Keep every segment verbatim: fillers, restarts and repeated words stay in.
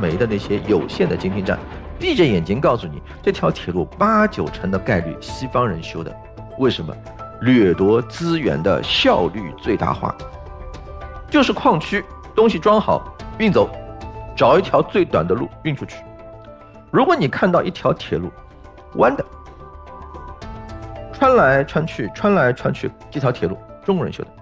枚的那些有限的精兵战，闭着眼睛告诉你，这条铁路八九成的概率西方人修的。为什么？掠夺资源的效率最大化，就是矿区东西装好运走，找一条最短的路运出去。如果你看到一条铁路弯的，穿来穿去穿来穿去，这条铁路中国人修的。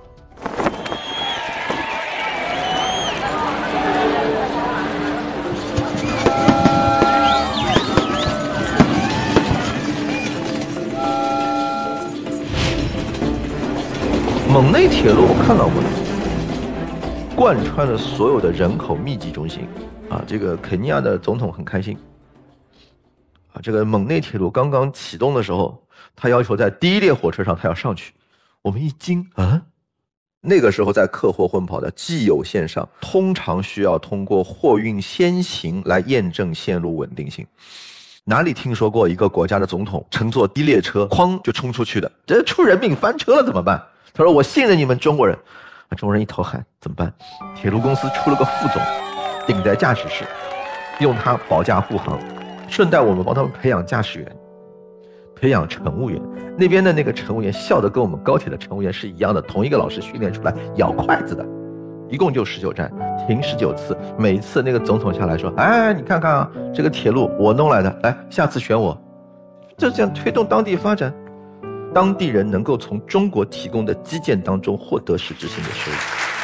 蒙内铁路我看到过的，贯穿了所有的人口密集中心啊，这个肯尼亚的总统很开心啊。这个蒙内铁路刚刚启动的时候，他要求在第一列火车上他要上去，我们一惊啊，那个时候在客货混跑的既有线上，通常需要通过货运先行来验证线路稳定性。哪里听说过一个国家的总统乘坐第一列车哐就冲出去的？这出人命翻车了怎么办？他说我信任你们中国人。中国人一头汗，怎么办？铁路公司出了个副总顶在驾驶室，用他保驾护航，顺带我们帮他们培养驾驶员，培养乘务员。那边的那个乘务员笑得跟我们高铁的乘务员是一样的，同一个老师训练出来咬筷子的。一共就十九站，停十九次，每一次那个总统下来说，哎，你看看啊，这个铁路我弄来的，来，下次选我。就这样推动当地发展，当地人能够从中国提供的基建当中获得实质性的收益。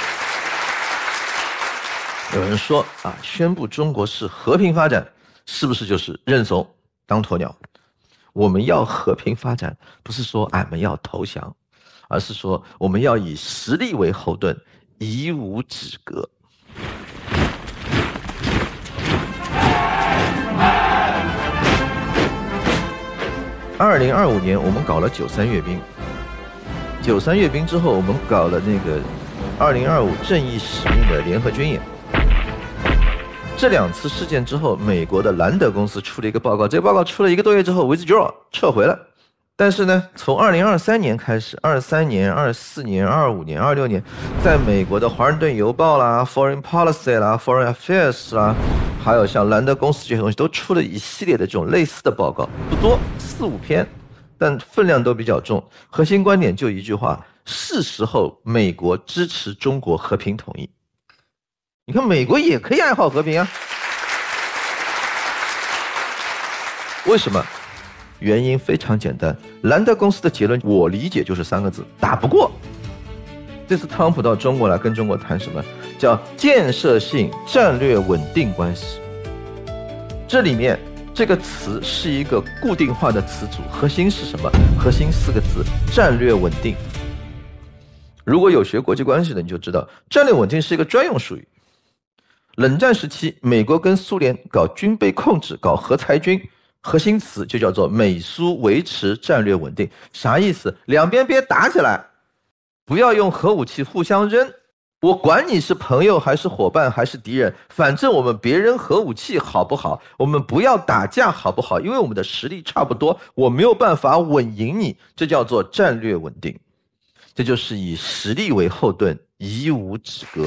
有人说啊，宣布中国是和平发展，是不是就是认怂当鸵鸟？我们要和平发展，不是说俺们要投降，而是说我们要以实力为后盾，以武止戈。二零二五年我们搞了九三阅兵，九三阅兵之后我们搞了那个二零二五正义使命的联合军演。这两次事件之后，美国的兰德公司出了一个报告，这个报告出了一个多月之后 withdraw 撤回了。但是呢，从二零二三年开始，二三年、二四年、二五年、二六年，在美国的华盛顿邮报啦、Foreign Policy 啦、Foreign Affairs 啦，还有像兰德公司这些东西，都出了一系列的这种类似的报告，不多，四五篇，但分量都比较重。核心观点就一句话：是时候美国支持中国和平统一。你看，美国也可以爱好和平啊。为什么？原因非常简单，兰德公司的结论我理解就是三个字：打不过。这次特朗普到中国来跟中国谈什么？叫建设性战略稳定关系。这里面这个词是一个固定化的词组，核心是什么？核心四个字：战略稳定。如果有学国际关系的，你就知道战略稳定是一个专用术语。冷战时期，美国跟苏联搞军备控制，搞核裁军，核心词就叫做美苏维持战略稳定。啥意思？两边别打起来，不要用核武器互相扔，我管你是朋友还是伙伴还是敌人，反正我们别扔核武器好不好？我们不要打架好不好？因为我们的实力差不多，我没有办法稳赢你，这叫做战略稳定。这就是以实力为后盾，以武止戈。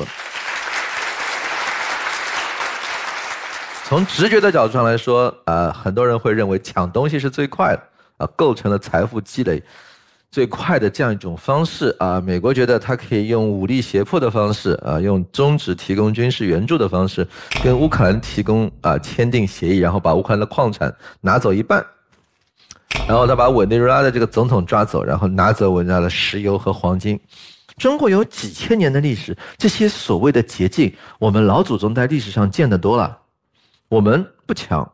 从直觉的角度上来说，呃，很多人会认为抢东西是最快的，啊、呃，构成了财富积累最快的这样一种方式啊、呃。美国觉得它可以用武力胁迫的方式啊、呃，用终止提供军事援助的方式，跟乌克兰提供啊、呃、签订协议，然后把乌克兰的矿产拿走一半，然后他把委内瑞拉的这个总统抓走，然后拿走委内瑞拉的石油和黄金。中国有几千年的历史，这些所谓的捷径，我们老祖宗在历史上见得多了。我们不抢。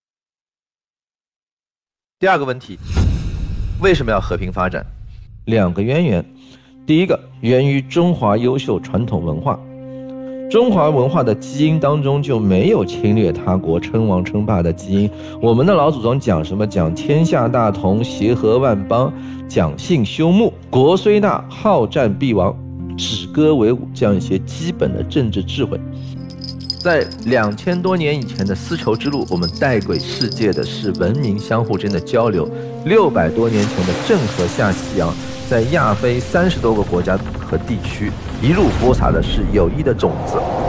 第二个问题，为什么要和平发展？两个渊源。第一个，源于中华优秀传统文化。中华文化的基因当中就没有侵略他国、称王称霸的基因。我们的老祖宗讲什么？讲天下大同，协和万邦，讲信修睦，国虽大，好战必亡，止戈为武，这样一些基本的政治智慧。在两千多年以前的丝绸之路，我们带给世界的是文明相互之间的交流；六百多年前的郑和下西洋，在亚非三十多个国家和地区一路播撒的是友谊的种子。